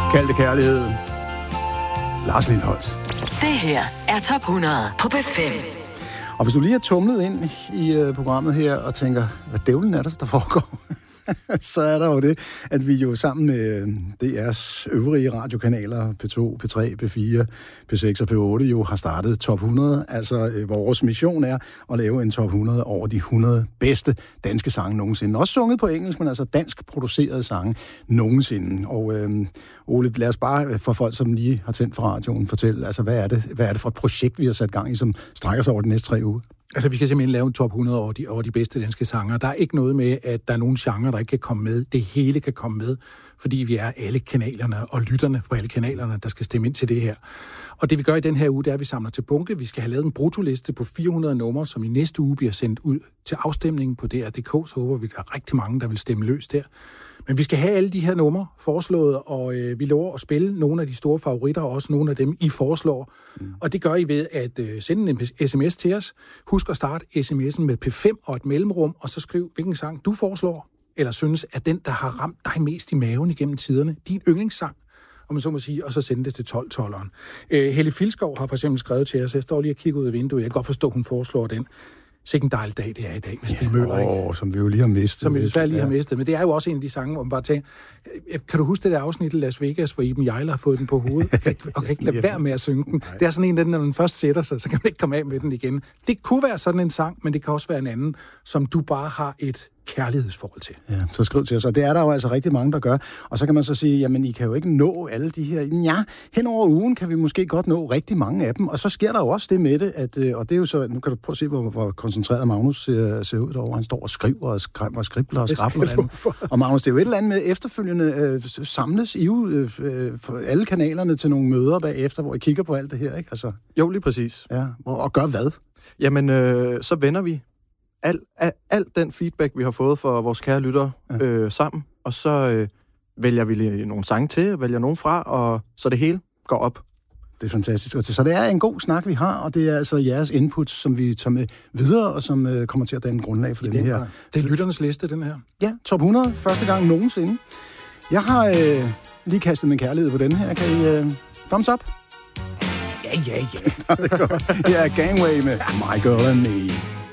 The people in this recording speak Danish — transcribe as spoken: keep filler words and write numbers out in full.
Kald det kærlighed. Lars Lilholt. Det her er Top hundrede på B fem. Og hvis du lige har tumlet ind i uh, programmet her og tænker, hvad dævlen er der, der foregår? Så er der jo det, at vi jo sammen med D R's øvrige radiokanaler, P to, P tre, P fire, P seks og P otte, jo har startet Top hundrede. Altså, vores mission er at lave en Top hundrede over de hundrede bedste danske sange nogensinde. Også sunget på engelsk, men altså dansk producerede sange nogensinde. Og øh, Ole, lad os bare for folk, som lige har tændt for radioen, fortælle, altså, hvad er det, hvad er det for et projekt, vi har sat gang i, som strækker sig over de næste tre uger? Altså, vi kan simpelthen lave en top hundrede over de, over de bedste danske sanger. Der er ikke noget med, at der er nogle genrer, der ikke kan komme med. Det hele kan komme med, fordi vi er alle kanalerne og lytterne på alle kanalerne, der skal stemme ind til det her. Og det vi gør i den her uge, det er, at vi samler til bunke. Vi skal have lavet en brutoliste på fire hundrede numre, som i næste uge bliver sendt ud til afstemning på D R punktum d k. Så håber vi, at der er rigtig mange, der vil stemme løs der. Men vi skal have alle de her numre foreslået, og øh, vi lover at spille nogle af de store favoritter, og også nogle af dem, I foreslår. Mm. Og det gør I ved at øh, sende en sms til os. Husk at starte sms'en med P fem og et mellemrum, og så skriv, hvilken sang du foreslår, eller synes, at den, der har ramt dig mest i maven igennem tiderne, din yndlingssang, om man så må sige, og så sende det til tolv-tolleren. Øh, Helle Filskov har for eksempel skrevet til os, jeg står lige og kigger ud af vinduet, jeg kan godt forstå, at hun foreslår den. Sikke en dejlig dag, det er i dag med Stig ja, Møller, ikke? Åh, som vi jo lige har mistet. Som vi desværre lige ja. har mistet. Men det er jo også en af de sange, hvor man bare tænker, kan du huske det der afsnit i Las Vegas, hvor Iben Hjejler har fået den på hovedet, og kan, og kan ikke lade være med at synge den? Det er sådan en af den, når den først sætter sig, så kan man ikke komme af med den igen. Det kunne være sådan en sang, men det kan også være en anden, som du bare har et kærlighedsforhold til. Ja, så skriv til os, og det er der jo altså rigtig mange, der gør. Og så kan man så sige, jamen I kan jo ikke nå alle de her. Ja, hen over ugen kan vi måske godt nå rigtig mange af dem, og så sker der jo også det med det, at, og det er jo så, nu kan du prøve at se, hvor, hvor koncentreret Magnus ser, ser ud derovre. Han står og skriver og skræmmer og skribler og skrabler. Og Magnus, det er jo et eller andet med efterfølgende øh, samles I jo øh, alle kanalerne til nogle møder bagefter, hvor I kigger på alt det her, ikke? Altså, jo, lige præcis. Ja, og, og gør hvad? Jamen, øh, så vender vi Al, al, al den feedback, vi har fået fra vores kære lyttere ja. øh, sammen, og så øh, vælger vi lige nogle sange til, vælger nogle fra, og så det hele går op. Det er fantastisk. Så det er en god snak, vi har, og det er altså jeres input, som vi tager med videre, og som øh, kommer til at danne grundlag for den her. Det er lytternes liste, den her. Ja, top hundrede. Første gang nogensinde. Jeg har øh, lige kastet min kærlighed på den her. Kan I øh, thumbs up? Ja, ja, ja. Det er godt. Her er Gangway med My Girl and Me.